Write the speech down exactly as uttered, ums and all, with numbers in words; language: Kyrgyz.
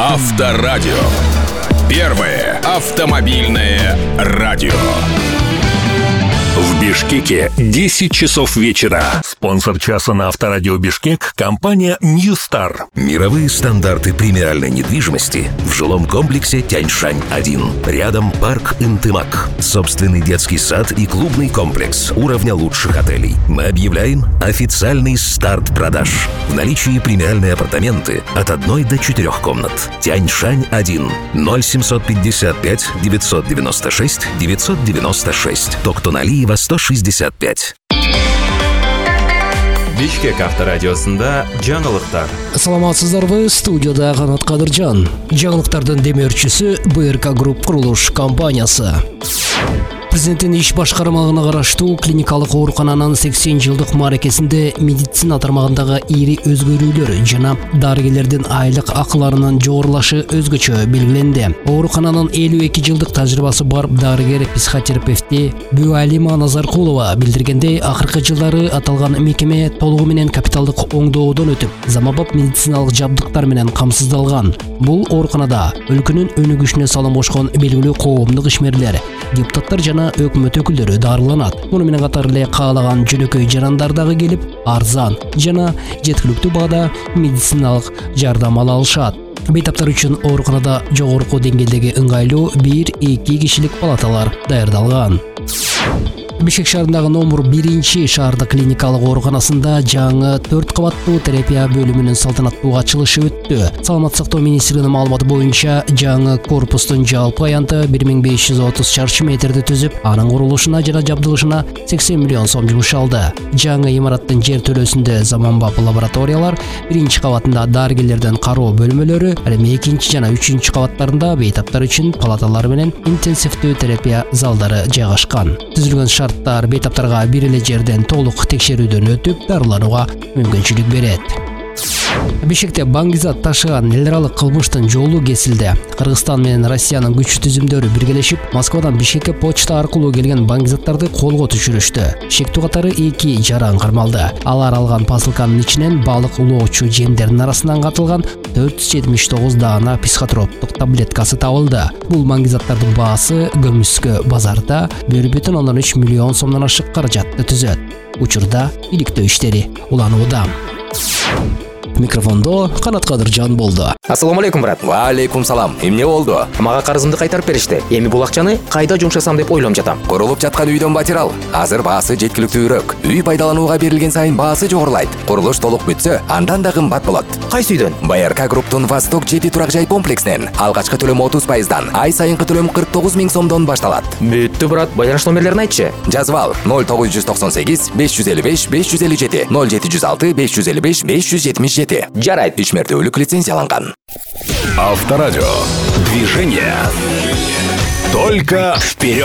Авторадио. Первое автомобильное радио. В Бишкеке десять часов вечера. Спонсор часа на Авторадио Бишкек – компания Ньюстар. Мировые стандарты премиальной недвижимости в жилом комплексе Тяньшань один. Рядом парк Интымак. Собственный детский сад и клубный комплекс уровня лучших отелей. Мы объявляем официальный старт продаж. В наличии премиальные апартаменты от одной до четырех комнат. Тяньшань один. ноль семьсот пятьдесят пять девятьсот девяносто шесть девятьсот девяносто шесть. Токтоналиева сто шестьдесят пять. Бишкек авторадиосында жаңылыктар. Саламатсыздарбы, студияда Канат Кадыржан. Жаңылыктардын демеушүсү БРК Групп курулуш компаниясы. Президенттин иш башкармалыгына караштуу клиникалык оорукананын сексен жылдык мааракесинде медицина тармагындагы ири өзгөрүүлөр жана дарыгерлердин айлык акыларынын жогорулашы өзгөчө белгиленди. Оорукананын элүү эки жылдык тажрыйбасы бар дарыгер психотерапевти Бюалима Назаркулова билдиргендей, акыркы жылдары аталган мекеме толугу менен капиталдык оңдоодон өтүп, заманбап медициналык жабдыктар менен камсыздалган. Бул ооруканада өлкөнүн өнүгүшүнө салым кошкон белгилүү коомдук ишмерлер, депутаттар жана өкмөт өкүлдөрү дарыланат. Муну менен катар эле каалаган жөнөкөй жарандар дагы келип, арзан жана жеткиликтүү баада медициналык жардам ала алышат. Бейтаптар үчүн ооруканада жогорку деңгээлдеги ыңгайлуу бир-эки кишилик палаталар даярдалган. Бишкек шаарындагы номер биринчи шаардык клиникалык ооруканасында жаңы төрт кабаттуу терапия бөлүмүнүн салтанаттуу ачылышы өттү. Саламаттык сактоо министрлигинин маалыматы боюнча, жаңы корпустун жалпы аянты бир миң беш жүз отуз чарчы метрди түзүп, анын курулушуна жана жабдылышына сексен миллион сом жумшалды. Жаңы имараттын жер төлөөсүндө заманбап лабораториялар, биринчи кабатында дарыгерлердин кароо бөлмөлөрү, ал эми экинчи жана үчүнчү кабаттарында бейтаптар үчүн палаталар менен интенсивдүү терапия залдары жайгашкан. Түзүлгөн шарттар бейтаптарга бир эле жерден толук текшерүүдөн өтүп, дарыланууга мүмкүнчүлүк берет. Бишкекте баңгизат ташыган эл аралык кылмыштын жолу кесилди. Кыргызстан менен Россиянын күчтүү түзүмдөрү биргелешип, Москвадан Бишкекке почта аркылуу келген баңгизаттарды колго түшүрүштү. Бишкектүү катары эки жаран кармалды. Алар алган посылканын ичинен балык улоочу жемдердин арасынан катылган төрт жүз жетимиш тогуз даана психотроптук таблеткасы табылды. Бул баңгизаттардын баасы көмүскө базарда бир бүтүн ондон үч миллион сомдон ашык каражатты түзөт. Учурда иликтөө иштери уланууда. Микрофондо Канат Кадыржан болду. Ассаламу алейкум, брат. Ва алейкум салам. Эмне болду? Мага карызымды кайтарып беришти. Эми бул акчаны кайда жумшасам деп ойлоп жатам. Курулуп жаткан үйдөн батир ал. Азыр баасы жеткиликтүүрөөк. Үй пайдаланууга берилген сайын баасы жогорулайт. Курулуш толук бүтсө, андан да кымбат болот. Кайсы үйдөн? БРК Групптун Восток жети турак жай комплекснен алгачкы төлөм отуз пайыздан, ай сайынкы төлөм кырк тогуз миң сомдон башталат. Бүттү, брат. Байланыш номерлерин айтчы. Жазып ал: ноль тогуз жүз токсон сегиз беш жүз элүү беш беш жүз элүү жети, ноль жети жүз алты беш жүз элүү беш беш жүз жетимиш жети. Жарайт. Үч мертөөлүк лицензияланган. Авторадио. Движение. Только вперед!